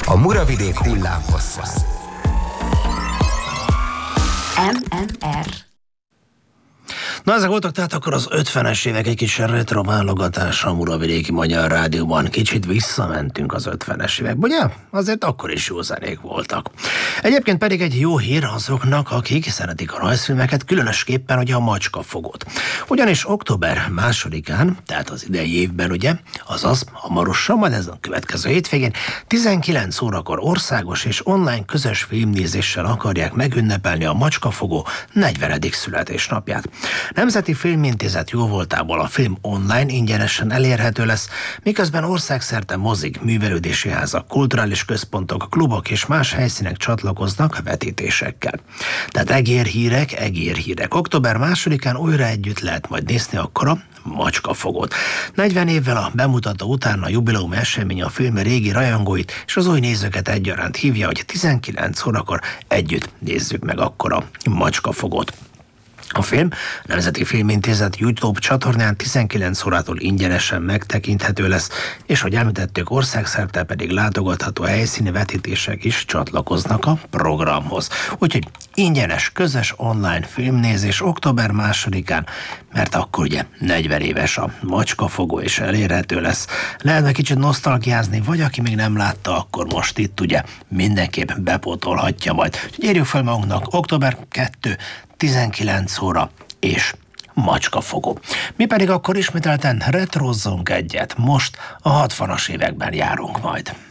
A Muravidék hullámhossza. MMR. Na, ezek voltak tehát akkor az 50-es évek egy kis retro válogatása a Muravidéki Magyar Rádióban. Kicsit visszamentünk az 50-es évekbe, ugye? Azért akkor is jó zenék voltak. Egyébként pedig egy jó hír azoknak, akik szeretik a rajzfilmeket, különösképpen ugye a Macskafogót. Ugyanis október 2-án, tehát az idei évben ugye, azaz hamarosan, majd ez a következő hétvégén, 19 órakor országos és online közös filmnézéssel akarják megünnepelni a Macskafogó 40. születésnapját. Nemzeti Filmintézet jóvoltából a film online ingyenesen elérhető lesz, miközben országszerte mozik, művelődési házak, kulturális központok, klubok és más helyszínek csatlakoznak a vetítésekkel. Tehát egérhírek. Október 2-án újra együtt lehet majd nézni akkor a Macskafogót. 40 évvel a bemutató után a jubileum esemény a film régi rajongóit és az új nézőket egyaránt hívja, hogy 19 órakor együtt nézzük meg akkor a Macskafogót. A film Nemzeti Filmintézet YouTube csatornán 19 órától ingyenesen megtekinthető lesz, és hogy említettük, országszerte pedig látogatható helyszíni vetítések is csatlakoznak a programhoz. Úgyhogy ingyenes, közös online filmnézés október 2-án, mert akkor ugye 40 éves a Macskafogó és elérhető lesz. Lehetne kicsit nosztalgiázni, vagy aki még nem látta, akkor most itt ugye mindenképp bepótolhatja majd. Úgyhogy írjuk fel magunknak, október 2, 19 óra és Macskafogó. Mi pedig akkor ismételten retrozzunk egyet, most a 60-as években járunk majd.